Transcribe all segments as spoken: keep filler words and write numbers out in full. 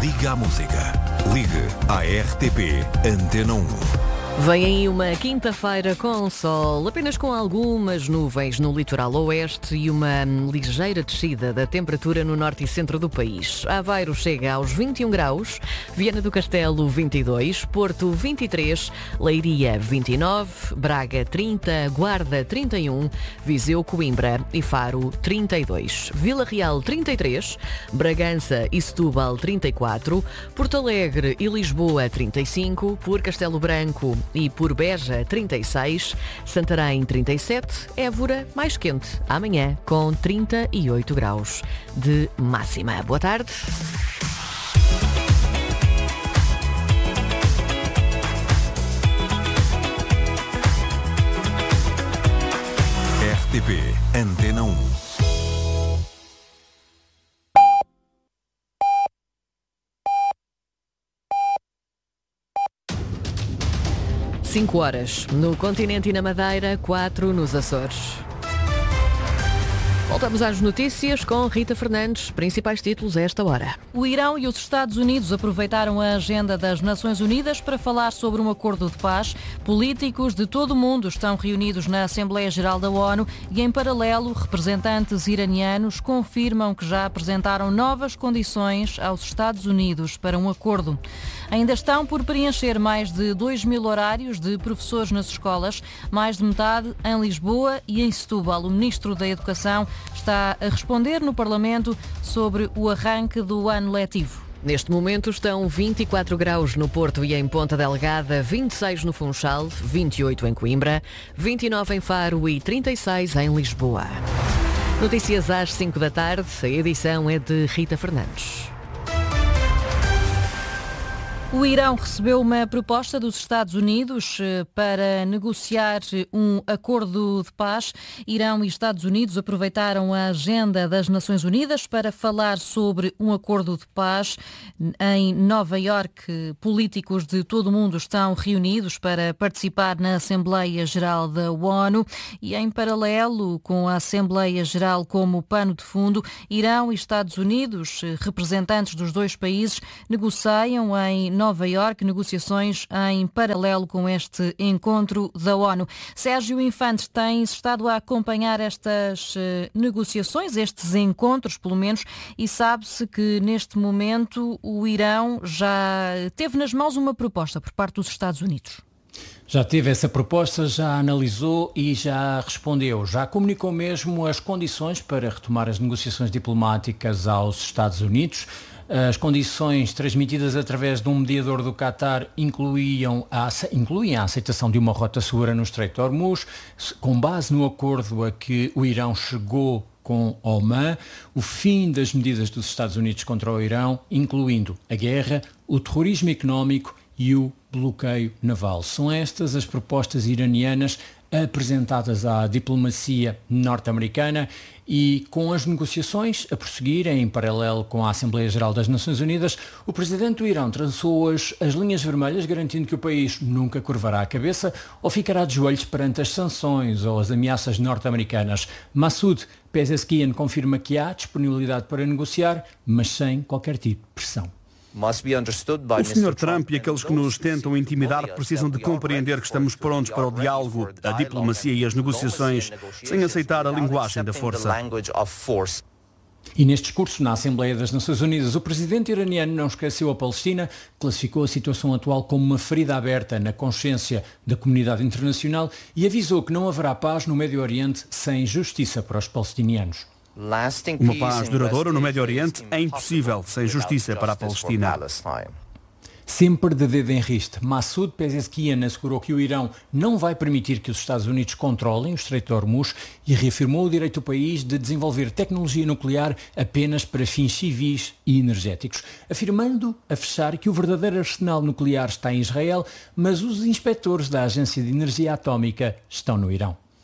Liga à música. Ligue à R T P Antena um. Vem aí uma quinta-feira com sol, apenas com algumas nuvens no litoral oeste e uma ligeira descida da temperatura no norte e centro do país. Aveiro chega aos vinte e um graus, Viana do Castelo vinte e dois, Porto vinte e três, Leiria vinte e nove, Braga trinta, Guarda trinta e um, Viseu, Coimbra e Faro trinta e dois, Vila Real trinta e três, Bragança e Setúbal trinta e quatro, Porto Alegre e Lisboa trinta e cinco, por Castelo Branco e por Beja trinta e seis, Santarém trinta e sete, Évora mais quente, amanhã com trinta e oito graus de máxima. Boa tarde. R T P Antena um. cinco horas no continente e na Madeira, quatro nos Açores. Voltamos às notícias com Rita Fernandes, principais títulos a esta hora. O Irão e os Estados Unidos aproveitaram a agenda das Nações Unidas para falar sobre um acordo de paz. Políticos de todo o mundo estão reunidos na Assembleia Geral da ONU e, em paralelo, representantes iranianos confirmam que já apresentaram novas condições aos Estados Unidos para um acordo. Ainda estão por preencher mais de dois mil horários de professores nas escolas, mais de metade em Lisboa e em Setúbal. O Ministro da Educação está a responder no Parlamento sobre o arranque do ano letivo. Neste momento estão vinte e quatro graus no Porto e em Ponta Delgada, vinte e seis no Funchal, vinte e oito em Coimbra, vinte e nove em Faro e trinta e seis em Lisboa. Notícias às cinco da tarde, a edição é de Rita Fernandes. O Irão recebeu uma proposta dos Estados Unidos para negociar um acordo de paz. Irão e Estados Unidos aproveitaram a agenda das Nações Unidas para falar sobre um acordo de paz. Em Nova Iorque, políticos de todo o mundo estão reunidos para participar na Assembleia Geral da ONU e, em paralelo com a Assembleia Geral como pano de fundo, Irão e Estados Unidos, representantes dos dois países, negociam em Nova Iorque negociações em paralelo com este encontro da ONU. Sérgio Infante tem estado a acompanhar estas negociações, estes encontros, pelo menos, e sabe-se que neste momento o Irão já teve nas mãos uma proposta por parte dos Estados Unidos. Já teve essa proposta, já analisou e já respondeu. Já comunicou mesmo as condições para retomar as negociações diplomáticas aos Estados Unidos. As condições transmitidas através de um mediador do Qatar incluíam a, incluem a aceitação de uma rota segura no Estreito de Hormuz, com base no acordo a que o Irão chegou com Oman, o fim das medidas dos Estados Unidos contra o Irão, incluindo a guerra, o terrorismo económico e o bloqueio naval. São estas as propostas iranianas apresentadas à diplomacia norte-americana e, com as negociações a prosseguirem em paralelo com a Assembleia Geral das Nações Unidas, o presidente do Irão traçou as, as linhas vermelhas, garantindo que o país nunca curvará a cabeça ou ficará de joelhos perante as sanções ou as ameaças norte-americanas. Massoud Pezeshkian confirma que há disponibilidade para negociar, mas sem qualquer tipo de pressão. O senhor Trump e aqueles que nos tentam intimidar precisam de compreender que estamos prontos para o diálogo, a diplomacia e as negociações, sem aceitar a linguagem da força. E neste discurso na Assembleia das Nações Unidas, o presidente iraniano não esqueceu a Palestina, classificou a situação atual como uma ferida aberta na consciência da comunidade internacional e avisou que não haverá paz no Médio Oriente sem justiça para os palestinianos. Uma paz duradoura no Médio Oriente é impossível sem justiça para a Palestina. Sempre de dedo em riste, Massoud Pezeshkian assegurou que o Irão não vai permitir que os Estados Unidos controlem o Estreito de Hormuz e reafirmou o direito do país de desenvolver tecnologia nuclear apenas para fins civis e energéticos, afirmando a fechar que o verdadeiro arsenal nuclear está em Israel, mas os inspectores da Agência de Energia Atómica estão no Irão.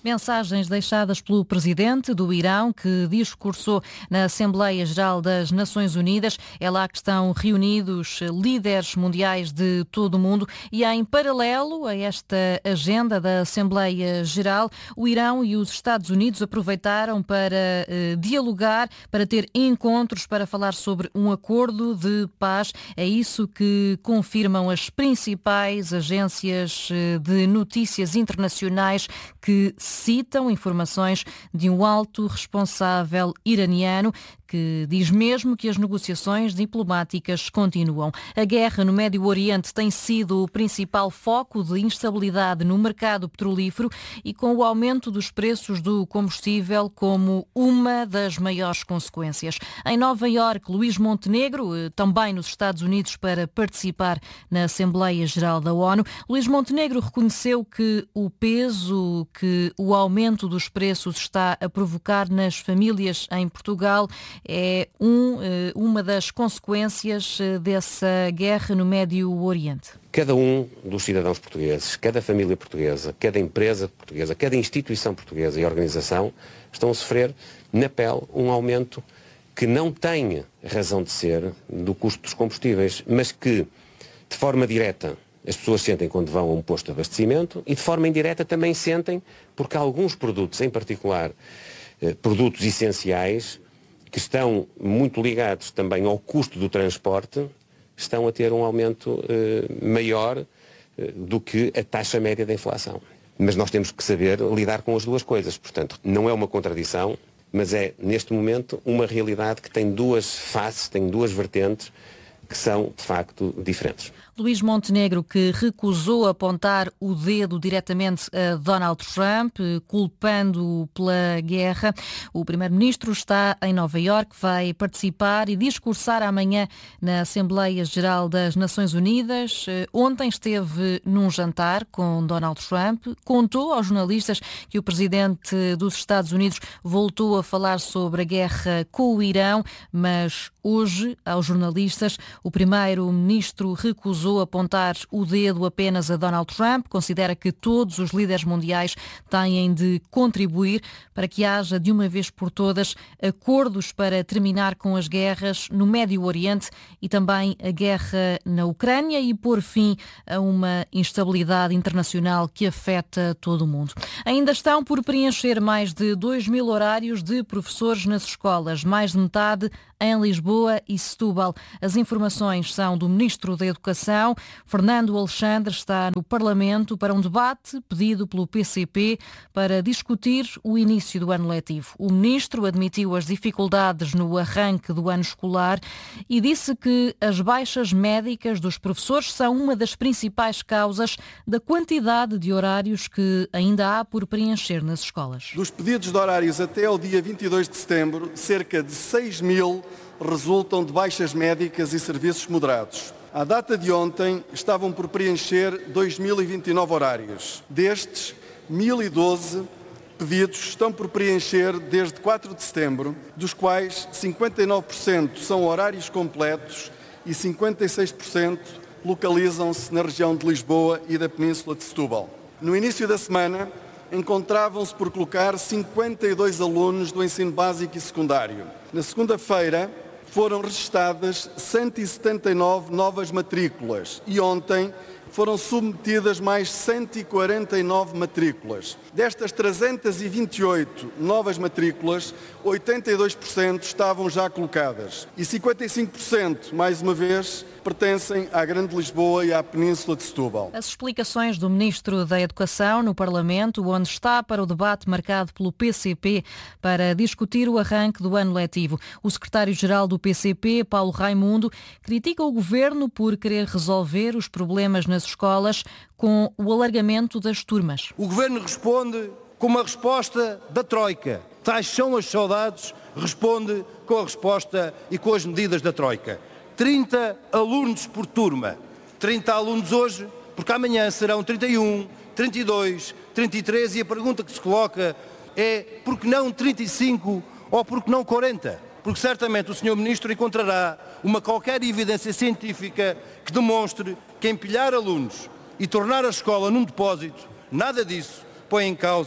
Mensagens deixadas pelo presidente do Irão, que discursou na Assembleia Geral das Nações Unidas. É lá que estão reunidos líderes mundiais de todo o mundo e, em paralelo a esta agenda da Assembleia Geral, o Irão e os Estados Unidos aproveitaram para eh, dialogar, para ter encontros, para falar sobre um acordo de paz. É isso que confirmam as principais agências de notícias internacionais, que citam informações de um alto responsável iraniano que diz mesmo que as negociações diplomáticas continuam. A guerra no Médio Oriente tem sido o principal foco de instabilidade no mercado petrolífero e com o aumento dos preços do combustível como uma das maiores consequências. Em Nova Iorque, Luís Montenegro, também nos Estados Unidos para participar na Assembleia Geral da ONU, Luís Montenegro reconheceu que o peso que o aumento dos preços está a provocar nas famílias em Portugal é um, uma das consequências dessa guerra no Médio Oriente. Cada um dos cidadãos portugueses, cada família portuguesa, cada empresa portuguesa, cada instituição portuguesa e organização estão a sofrer na pele um aumento que não tem razão de ser do custo dos combustíveis, mas que, de forma direta, as pessoas sentem quando vão a um posto de abastecimento e, de forma indireta, também sentem porque alguns produtos, em particular produtos essenciais, que estão muito ligados também ao custo do transporte, estão a ter um aumento eh, maior eh, do que a taxa média da inflação. Mas nós temos que saber lidar com as duas coisas. Portanto, não é uma contradição, mas é, neste momento, uma realidade que tem duas faces, tem duas vertentes, que são, de facto, diferentes. Luís Montenegro, que recusou apontar o dedo diretamente a Donald Trump, culpando-o pela guerra. O primeiro-ministro está em Nova Iorque, vai participar e discursar amanhã na Assembleia Geral das Nações Unidas. Ontem esteve num jantar com Donald Trump, contou aos jornalistas que o presidente dos Estados Unidos voltou a falar sobre a guerra com o Irão, mas hoje, aos jornalistas, o primeiro-ministro recusou apontar o dedo apenas a Donald Trump, considera que todos os líderes mundiais têm de contribuir para que haja de uma vez por todas acordos para terminar com as guerras no Médio Oriente e também a guerra na Ucrânia e pôr fim a uma instabilidade internacional que afeta todo o mundo. Ainda estão por preencher mais de dois mil horários de professores nas escolas, mais de metade em Lisboa e Setúbal. As informações são do Ministro da Educação. Fernando Alexandre está no Parlamento para um debate pedido pelo P C P para discutir o início do ano letivo. O Ministro admitiu as dificuldades no arranque do ano escolar e disse que as baixas médicas dos professores são uma das principais causas da quantidade de horários que ainda há por preencher nas escolas. Dos pedidos de horários até ao dia vinte e dois de setembro, cerca de seis mil resultam de baixas médicas e serviços moderados. À data de ontem, estavam por preencher dois mil e vinte e nove horários. Destes, mil e doze pedidos estão por preencher desde quatro de setembro, dos quais cinquenta e nove por cento são horários completos e cinquenta e seis por cento localizam-se na região de Lisboa e da Península de Setúbal. No início da semana, encontravam-se por colocar cinquenta e dois alunos do ensino básico e secundário. Na segunda-feira, foram registadas cento e setenta e nove novas matrículas e ontem foram submetidas mais cento e quarenta e nove matrículas. Destas trezentas e vinte e oito novas matrículas, oitenta e dois por cento estavam já colocadas e cinquenta e cinco por cento, mais uma vez, pertencem à Grande Lisboa e à Península de Setúbal. As explicações do Ministro da Educação no Parlamento, onde está para o debate marcado pelo P C P para discutir o arranque do ano letivo. O secretário-geral do P C P, Paulo Raimundo, critica o Governo por querer resolver os problemas nas escolas com o alargamento das turmas. O Governo responde com uma resposta da Troika. Tais são as saudades, responde com a resposta e com as medidas da Troika. trinta alunos por turma. trinta alunos hoje, porque amanhã serão trinta e um, trinta e dois, trinta e três e a pergunta que se coloca é por que não trinta e cinco ou por que não quarenta? Porque certamente o senhor Ministro encontrará uma qualquer evidência científica que demonstre que empilhar alunos e tornar a escola num depósito, nada disso põe em causa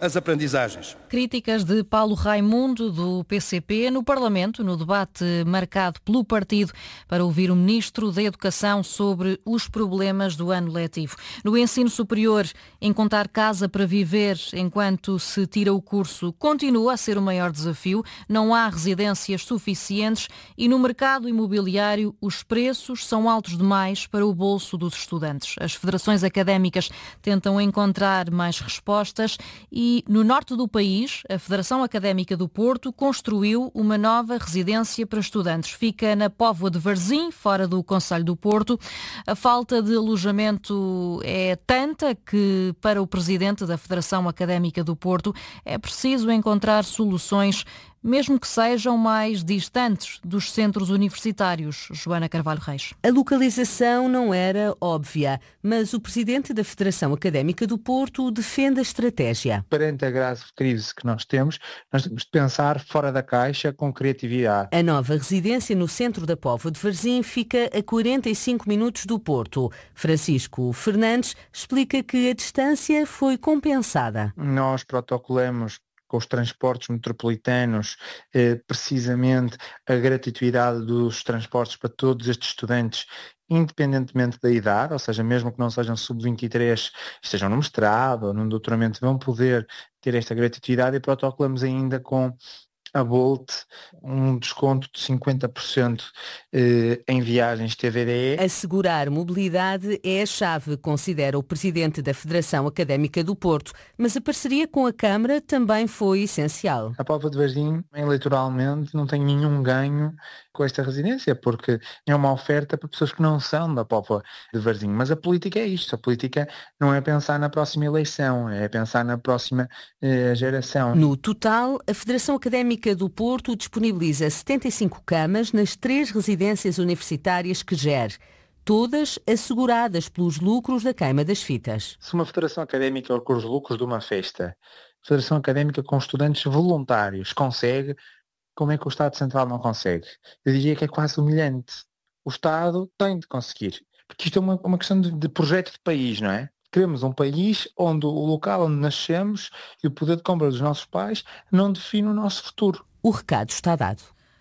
as aprendizagens. Críticas de Paulo Raimundo, do P C P, no Parlamento, no debate marcado pelo partido para ouvir o Ministro da Educação sobre os problemas do ano letivo. No ensino superior, encontrar casa para viver enquanto se tira o curso continua a ser o maior desafio. Não há residências suficientes e no mercado imobiliário os preços são altos demais para o bolso dos estudantes. As federações académicas tentam encontrar mais respostas e no norte do país a Federação Académica do Porto construiu uma nova residência para estudantes. Fica na Póvoa de Varzim, fora do concelho do Porto. A falta de alojamento é tanta que, para o presidente da Federação Académica do Porto, é preciso encontrar soluções, mesmo que sejam mais distantes dos centros universitários. Joana Carvalho Reis. A localização não era óbvia, mas o presidente da Federação Académica do Porto defende a estratégia. Perante a grave crise que nós temos, nós temos de pensar fora da caixa com criatividade. A nova residência no centro da Póvoa de Varzim fica a quarenta e cinco minutos do Porto. Francisco Fernandes explica que a distância foi compensada. Nós protocolamos com os transportes metropolitanos, eh, precisamente a gratuidade dos transportes para todos estes estudantes, independentemente da idade, ou seja, mesmo que não sejam sub vinte e três, estejam no mestrado ou no doutoramento, vão poder ter esta gratuidade, e protocolamos ainda com a Bolt um desconto de cinquenta por cento eh, em viagens T V D E. Assegurar mobilidade é a chave, considera o presidente da Federação Académica do Porto, mas a parceria com a Câmara também foi essencial. A Póvoa de Varzim, eleitoralmente, não tem nenhum ganho com esta residência, porque é uma oferta para pessoas que não são da Póvoa de Varzim. Mas a política é isto, a política não é pensar na próxima eleição, é pensar na próxima eh, geração. No total, a Federação Académica do Porto disponibiliza setenta e cinco camas nas três residências universitárias que gere, todas asseguradas pelos lucros da queima das fitas. Se uma federação académica, com os lucros de uma festa, federação académica com estudantes voluntários consegue, como é que o Estado Central não consegue? Eu diria que é quase humilhante. O Estado tem de conseguir, porque isto é uma, uma questão de, de projeto de país, não é? Queremos um país onde o local onde nascemos e o poder de compra dos nossos pais não define o nosso futuro. O recado está dado.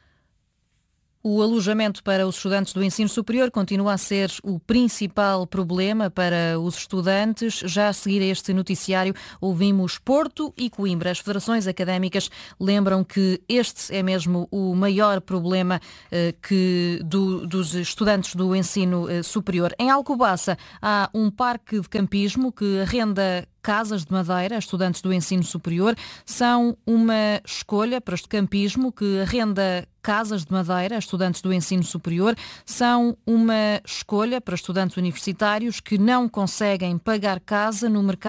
O alojamento para os estudantes do ensino superior continua a ser o principal problema para os estudantes. Já a seguir a este noticiário ouvimos Porto e Coimbra. As federações académicas lembram que este é mesmo o maior problema eh, que do, dos estudantes do ensino eh, superior. Em Alcobaça há um parque de campismo que arrenda casas de madeira a estudantes do ensino superior. São uma escolha para este campismo que arrenda casas de madeira a estudantes do ensino superior. São uma escolha para estudantes universitários que não conseguem pagar casa no mercado